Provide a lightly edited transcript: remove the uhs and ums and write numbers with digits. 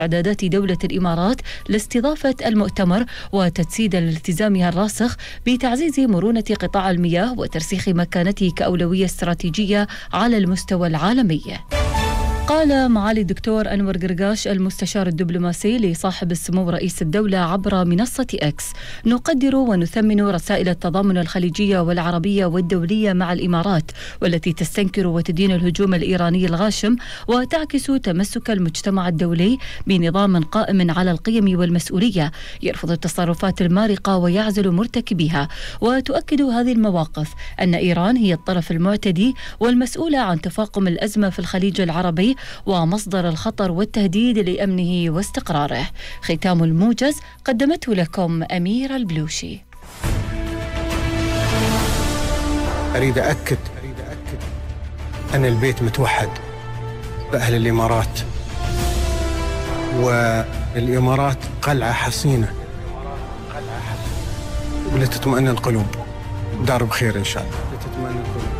إعدادات دولة الإمارات لاستضافة المؤتمر وتجسيدا لالتزامها الراسخ بتعزيز مرونة قطاع المياه وترسيخ مكانته كأولوية استراتيجية على المستوى العالمي. قال معالي الدكتور أنور قرقاش المستشار الدبلوماسي لصاحب السمو رئيس الدولة عبر منصة إكس: نقدر ونثمن رسائل التضامن الخليجية والعربية والدولية مع الإمارات، والتي تستنكر وتدين الهجوم الإيراني الغاشم وتعكس تمسك المجتمع الدولي بنظام قائم على القيم والمسؤولية يرفض التصرفات المارقة ويعزل مرتكبيها. وتؤكد هذه المواقف أن إيران هي الطرف المعتدي والمسؤولة عن تفاقم الأزمة في الخليج العربي ومصدر الخطر والتهديد لأمنه واستقراره. ختام الموجز قدمته لكم أميرة البلوشي. أريد أكد أن البيت متوحد بأهل الإمارات، والإمارات قلعة حصينة ولتطمئن القلوب. دار بخير إن شاء الله.